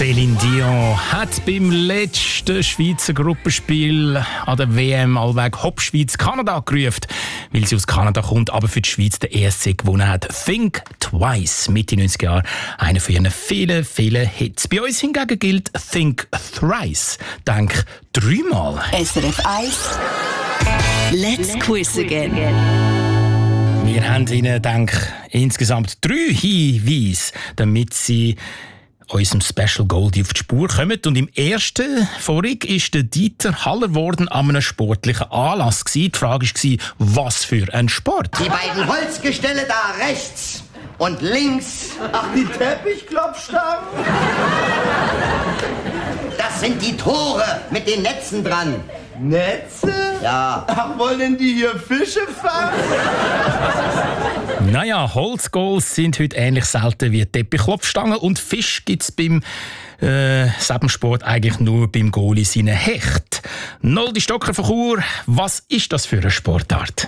Céline Dion hat beim letzten Schweizer Gruppenspiel an der WM allweg Hopp Schweiz Kanada gerufen, weil sie aus Kanada kommt, aber für die Schweiz den ESC gewonnen hat. Think Twice, Mitte 90er Jahre, einer von ihren vielen, vielen Hits. Bei uns hingegen gilt Think Thrice, denk dreimal. SRF 1 Let's Quiz Again. Wir haben Ihnen, denke ich, insgesamt 3 Hinweise, damit Sie unserem Special Goldie auf die Spur kommen. Und im ersten Vorig ist der Dieter Haller geworden an einem sportlichen Anlass gewesen. Die Frage war, was für ein Sport? Die beiden Holzgestelle da rechts und links. Ach, die Teppichklopfstangen? Das sind die Tore mit den Netzen dran. Netze? Ja. Ach, wollen die hier Fische fangen? Naja, Holzgoals sind heute ähnlich selten wie Teppichklopfstangen und Fisch gibt es beim Sebensport eigentlich nur beim Goalie seinen Hecht. Noldi Stocker von Chur, was ist das für eine Sportart?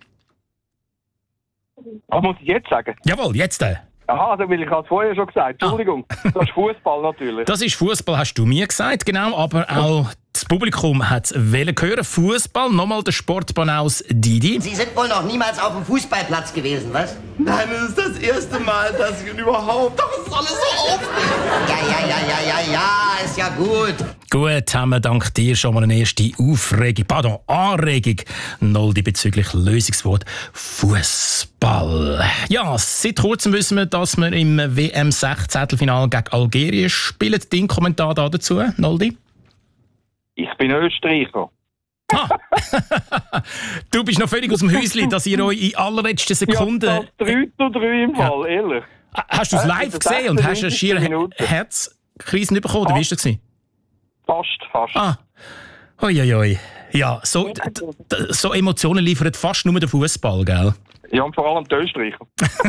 Was muss ich jetzt sagen? Jawohl, jetzt. Aha, das will ich als vorher schon gesagt. Entschuldigung. Das ist Fußball natürlich. Das ist Fußball, hast du mir gesagt, genau, aber auch das Publikum hat es hören. Fußball, nochmal der Sportbanaus Didi. Sie sind wohl noch niemals auf dem Fußballplatz gewesen, was? Nein, das ist das erste Mal, dass ich überhaupt... Doch, es ist alles so aufregend. Ja, ist ja gut. Gut, haben wir dank dir schon mal eine erste Anregung, Noldi, bezüglich Lösungswort Fußball. Ja, seit kurzem wissen wir, dass wir im WM-16-Finale gegen Algerien spielen. Dein Kommentar dazu, Noldi? Ich bin Österreicher. Ah. Du bist noch völlig aus dem Häuschen, dass ihr euch in allerletzten Sekunden... Ja, 3:3 im Fall, ehrlich. Hast du es live gesehen und hast eine schiere Herzkrise bekommen? Oder wie war das? Fast. Ah, oi. Ja, so Emotionen liefert fast nur der Fußball, gell? Ja, und vor allem die Österreicher.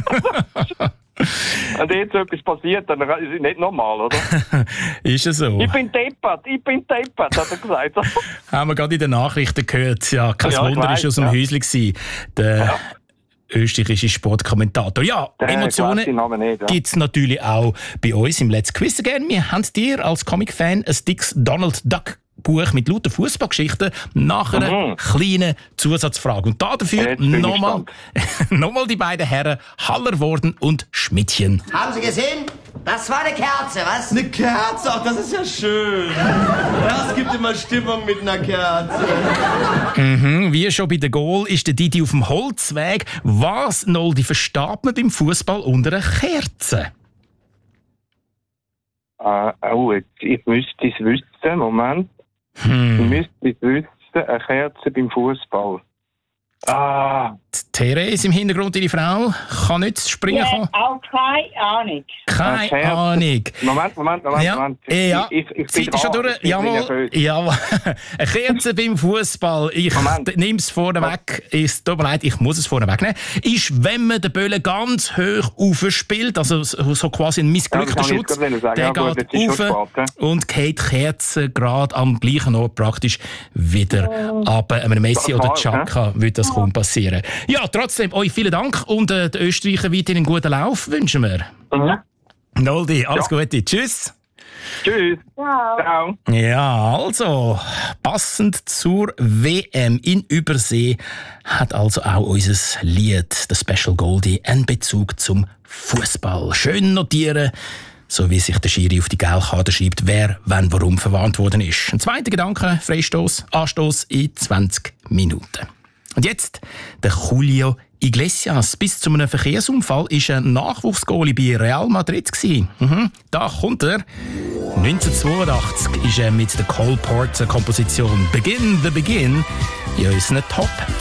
Wenn jetzt etwas passiert, dann ist es nicht normal, oder? Ist es so? Ich bin deppert, hat er gesagt. Haben wir gerade in den Nachrichten gehört. Ja, kein Wunder, er war aus dem Häuschen gewesen. Der österreichische Sportkommentator. Ja, Emotionen gibt es natürlich auch bei uns im Let's Quiz Again. Wir haben dir als Comic-Fan ein dickes Donald Duck Buch mit lauter Fußballgeschichten nach einer kleinen Zusatzfrage. Und dafür nochmal die beiden Herren Hallervorden und Schmidtchen. Haben Sie gesehen? Das war eine Kerze, was? Eine Kerze? Ach, das ist ja schön. Das gibt immer Stimmung mit einer Kerze. Wie schon bei der Goal ist der Didi auf dem Holzweg. Was, Noldi, versteht man beim Fußball unter einer Kerze? Ich müsste es wissen. Moment. Ich müsste es wissen. Eine Kerze beim Fußball. Die Therese im Hintergrund, deine Frau, kann nicht springen kommen? Auch keine Ahnung. Keine Ahnung. Moment. Ja, Zeit ist schon durch. Jawohl. Eine Kerze beim Fußball. Ich nehme es vorneweg. Es tut mir leid, ich muss es vorneweg nehmen. Ist, wenn man den Böllen ganz hoch aufspielt, also so quasi ein missglückter Schutz, der geht rauf und geht die Kerze gerade am gleichen Ort praktisch wieder ab. Einem Messi oder Xhaka würde das kaum passieren. Ja, trotzdem, euch vielen Dank und den Österreichern weiterhin einen guten Lauf wünschen wir. Noldi, alles Gute. Tschüss. Tschüss. Ciao. Ja, also, passend zur WM in Übersee hat also auch unser Lied, der Special Goldie, einen Bezug zum Fußball. Schön notieren, so wie sich der Schiri auf die Gelkarte schreibt, wer, wann, warum verwarnt worden ist. Ein zweiter Gedanke, Freistoß, Anstoß in 20 Minuten. Und jetzt der Julio Iglesias. Bis zu einem Verkehrsunfall war ein Nachwuchsgoalie bei Real Madrid. Da kommt er. 1982 ist er mit der Cole Porter Komposition «Begin the Begin» in unseren Top